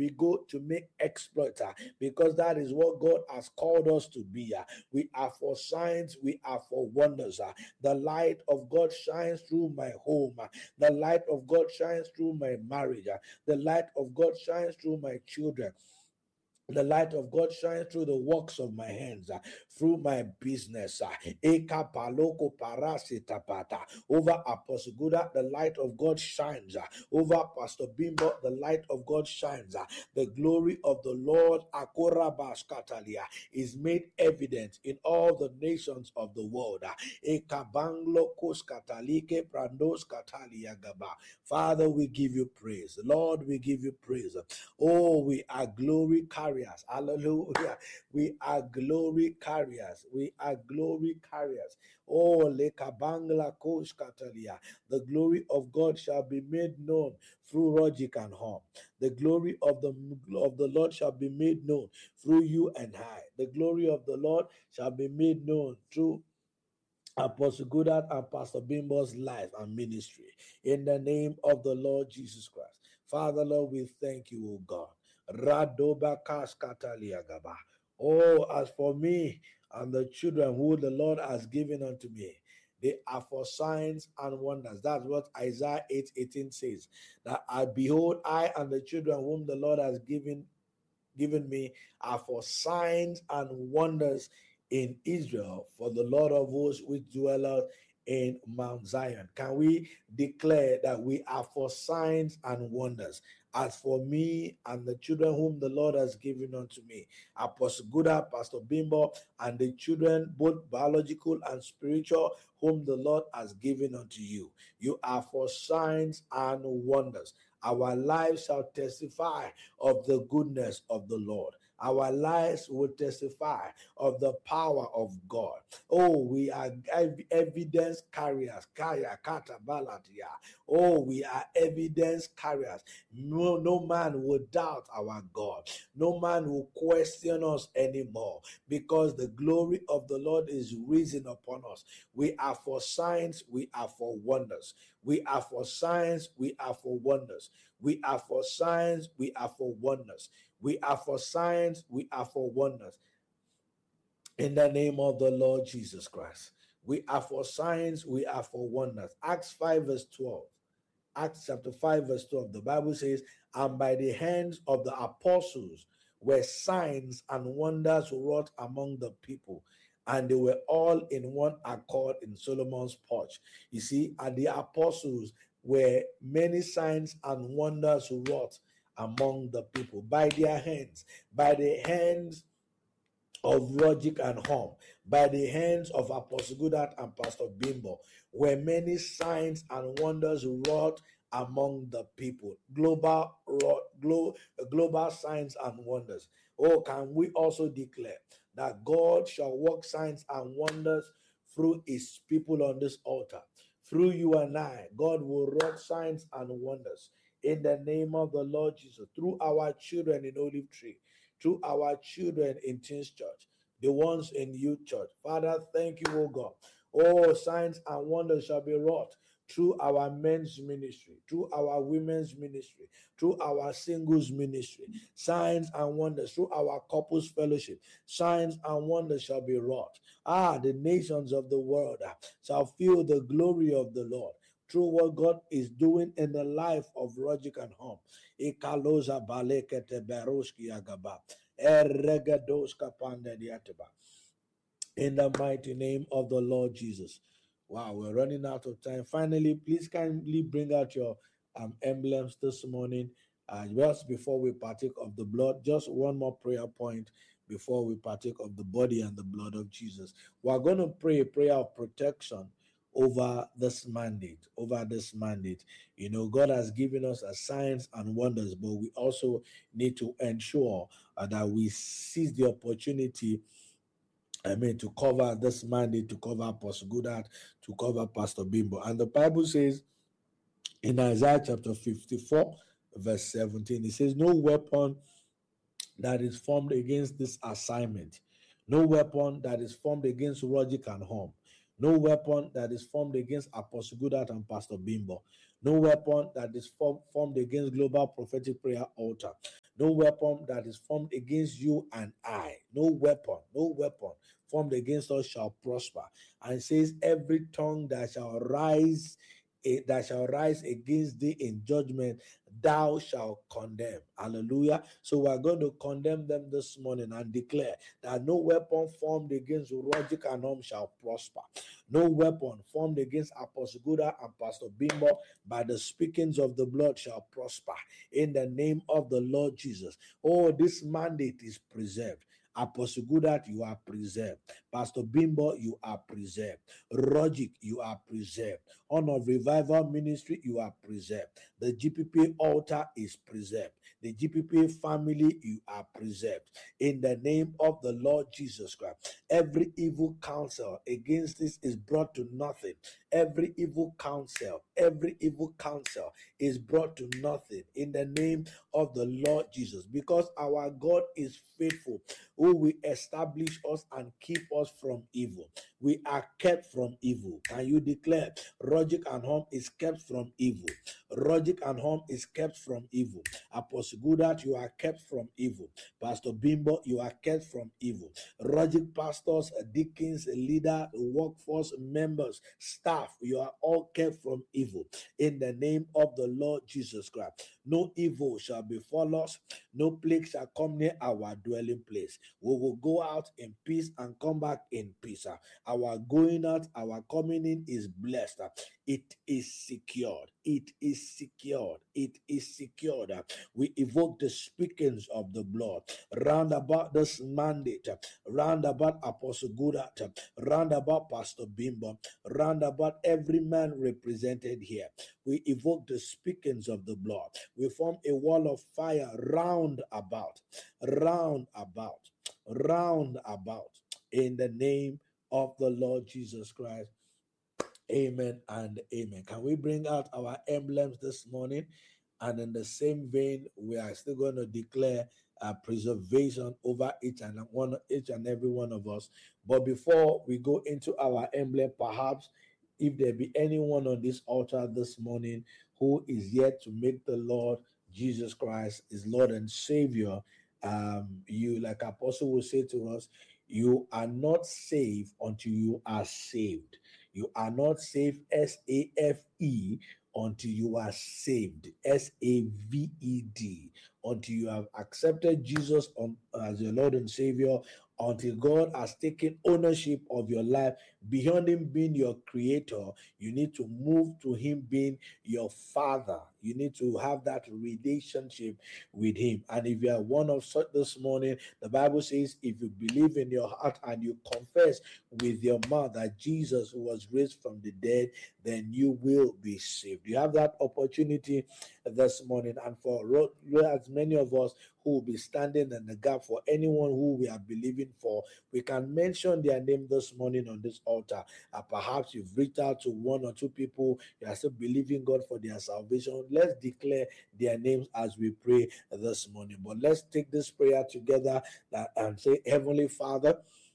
we go to make exploits, because that is what God has called us to be. We are for signs, we are for wonders. The light of God shines through my home. The light of God shines through my marriage. The light of God shines through my children. The light of God shines through the works of my hands, through my business. Eka paloko parasitapata. Over Apostle Guda, the light of God shines. Over Pastor Bimbo, the light of God shines. The glory of the Lord Akorabaskatalia is made evident in all the nations of the world. Eka banglo koskatalike brandos katalia gaba. Father, we give you praise. Lord, we give you praise. Oh, we are glory carriers. Hallelujah. We are glory carriers. We are glory carriers. Oh, lekabangla kosh katalia. The glory of God shall be made known through Rogic and Hom. The glory of the Lord shall be made known through you and I. The glory of the Lord shall be made known through Apostle Goodart and Pastor Bimbo's life and ministry. In the name of the Lord Jesus Christ. Father, Lord, we thank you, O God. Radoba kaskataliagaba. Oh, as for me and the children who the Lord has given unto me, they are for signs and wonders. That's what Isaiah 8:18 says. That I behold, I and the children whom the Lord has given me are for signs and wonders in Israel, for the Lord of hosts which dwelleth in Mount Zion. Can we declare that we are for signs and wonders? As for me and the children whom the Lord has given unto me, Apostle Guda, Pastor Bimbo, and the children, both biological and spiritual, whom the Lord has given unto you. You are for signs and wonders. Our lives shall testify of the goodness of the Lord. Our lives will testify of the power of God. Oh, we are evidence carriers. Oh, we are evidence carriers. No man will doubt our God. No man will question us anymore, because the glory of the Lord is risen upon us. We are for signs, we are for wonders. We are for signs, we are for wonders. We are for signs, we are for wonders. We are for signs, we are for wonders. In the name of the Lord Jesus Christ. We are for signs, we are for wonders. Acts 5 verse 12. Acts chapter 5 verse 12. The Bible says, and by the hands of the apostles were signs and wonders wrought among the people, and they were all in one accord in Solomon's porch. You see, at the apostles were many signs and wonders wrought among the people by their hands, by the hands of Rogic and Hom, by the hands of Apostle Goodart and Pastor Bimbo, were many signs and wonders wrought among the people. Global signs and wonders. Oh, can we also declare that God shall work signs and wonders through his people on this altar? Through you and I, God will work signs and wonders in the name of the Lord Jesus, through our children in Olive Tree, through our children in Teens Church, the ones in Youth Church. Father, thank you, O God. Oh, signs and wonders shall be wrought through our men's ministry, through our women's ministry, through our singles ministry. Signs and wonders through our couples fellowship. Signs and wonders shall be wrought. The nations of the world shall feel the glory of the Lord through what God is doing in the life of Rogic and Hom. In the mighty name of the Lord Jesus. Wow, we're running out of time. Finally, please kindly bring out your emblems this morning. Just before we partake of the blood, just one more prayer point before we partake of the body and the blood of Jesus. We're going to pray a prayer of protection over this mandate. You know, God has given us a signs and wonders, but we also need to ensure that we seize the opportunity to cover this mandate, to cover Apostle Goodart, to cover Pastor Bimbo. And the Bible says in Isaiah chapter 54, verse 17, it says, no weapon that is formed against this assignment, no weapon that is formed against Rogic and Hom, no weapon that is formed against Apostle Goodart and Pastor Bimbo, no weapon that is formed against Global Prophetic Prayer Altar, No weapon that is formed against you and I, no weapon formed against us shall prosper. And it says, every tongue that shall rise against thee in judgment, thou shalt condemn. Hallelujah. So we are going to condemn them this morning and declare that no weapon formed against Roger Kanom shall prosper. No weapon formed against Apostle Guda and Pastor Bimbo by the speakings of the blood shall prosper in the name of the Lord Jesus. Oh, this mandate is preserved. Apostle Gudat, you are preserved. Pastor Bimbo, you are preserved. Rogic, you are preserved. Honor of Revival Ministry, you are preserved. The GPP altar is preserved. The GPP family, you are preserved. In the name of the Lord Jesus Christ, every evil counsel against this is brought to nothing. Every evil counsel is brought to nothing in the name of the Lord Jesus, because our God is faithful, who will establish us and keep us from evil. We are kept from evil. Can you declare, Rogic and Home is kept from evil? Rogic and Home is kept from evil. Apostle Gudat, you are kept from evil. Pastor Bimbo, you are kept from evil. Rogic pastors, deacons, leader, workforce members, staff, you are all kept from evil. In the name of the Lord Jesus Christ, no evil shall befall us, no plague shall come near our dwelling place. We will go out in peace and come back in peace. Our going out, our coming in is blessed. It is secured. It is secured. It is secured. We evoke the speakings of the blood round about this mandate, round about Apostle Gudat, round about Pastor Bimbo, round about every man represented here. We evoke the speakings of the blood. We form a wall of fire round about, in the name of the Lord Jesus Christ. Amen and amen. Can we bring out our emblems this morning? And in the same vein, we are still going to declare preservation over each and every one of us. But before we go into our emblem, perhaps if there be anyone on this altar this morning who is yet to make the Lord Jesus Christ his Lord and Savior, you, like Apostle will say to us, you are not saved until you are saved. You are not saved, S-A-F-E, until you are saved, S-A-V-E-D, until you have accepted Jesus as your Lord and Savior, until God has taken ownership of your life. Beyond him being your creator, you need to move to him being your father. You need to have that relationship with him. And if you are one of such this morning, the Bible says, if you believe in your heart and you confess with your mouth that Jesus was raised from the dead, then you will be saved. You have that opportunity this morning. And for as many of us who will be standing in the gap for anyone who we are believing for, we can mention their name this morning on this altar. Perhaps you've reached out to one or two people, you are still believing God for their salvation. Let's declare their names as we pray this morning. But let's take this prayer together and say, Heavenly Father,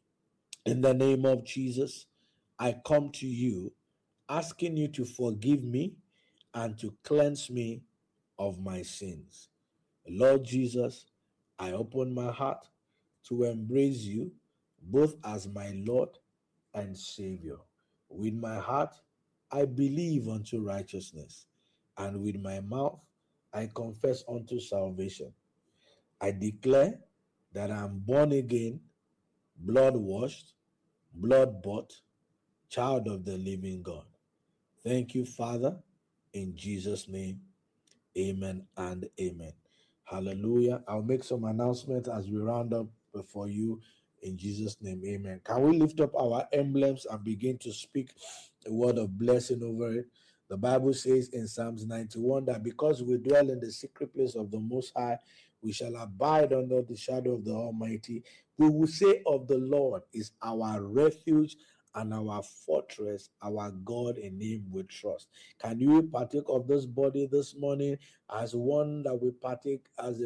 in the name of Jesus, I come to you asking you to forgive me and to cleanse me of my sins. Lord Jesus, I open my heart to embrace you both as my Lord and Savior. With my heart, I believe unto righteousness, and with my mouth, I confess unto salvation. I declare that I am born again, blood washed, blood bought, child of the living God. Thank you, Father, in Jesus' name. Amen and amen. Hallelujah. I'll make some announcements as we round up before you in Jesus' name. Amen. Can we lift up our emblems and begin to speak a word of blessing over it? The Bible says in Psalms 91 that because we dwell in the secret place of the Most High, we shall abide under the shadow of the Almighty. We will say of the Lord is our refuge and our fortress, our God, in him we trust. Can you partake of this body this morning as one that we partake as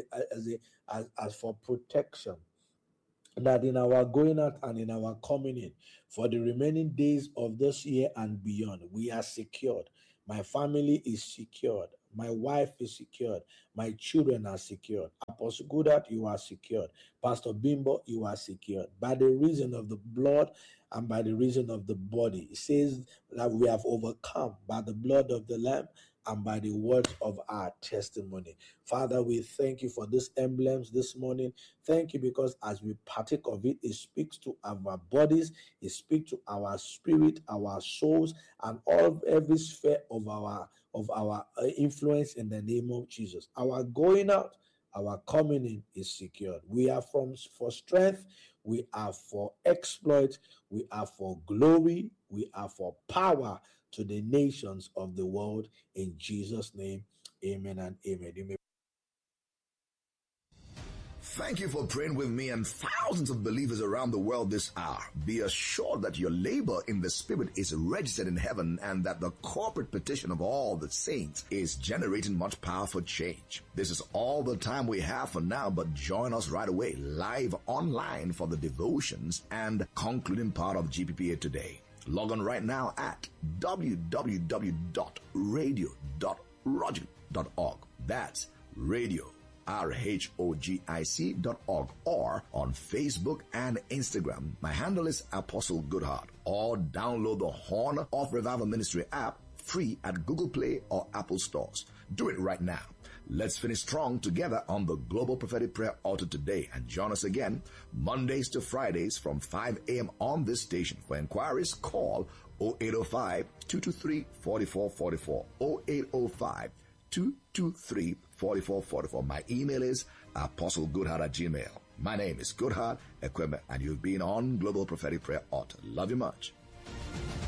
for protection? That in our going out and in our coming in, for the remaining days of this year and beyond, we are secured My family is secured. My wife is secured. My children are secured. Apostle Goodheart, you are secured. Pastor Bimbo, you are secured. By the reason of the blood and by the reason of the body. It says that we have overcome by the blood of the Lamb and by the words of our testimony. Father, we thank you for these emblems this morning. Thank you because as we partake of it, it speaks to our bodies, it speaks to our spirit, our souls, and every sphere of our influence in the name of Jesus. Our going out, our coming in is secured. We are for strength, we are for exploit, we are for glory, we are for power to the nations of the world. In Jesus' name, amen and amen. Thank you for praying with me and thousands of believers around the world this hour. Be assured that your labor in the Spirit is registered in heaven and that the corporate petition of all the saints is generating much power for change. This is all the time we have for now, but join us right away, live online for the devotions and concluding part of GPPA today. Log on right now at www.radio.rogic.org. That's radio. RHOGIC.org, or on Facebook and Instagram. My handle is Apostle Goodheart, or download the Horn of Revival Ministry app free at Google Play or Apple stores. Do it right now. Let's finish strong together on the Global Prophetic Prayer Altar today, and join us again Mondays to Fridays from 5 a.m. on this station. For inquiries, call 0805-223-4444, 0805-223-4444. My email is apostlegoodheart@gmail.com. My name is Goodheart Equipment, and you've been on Global Prophetic Prayer Altar. Love you much.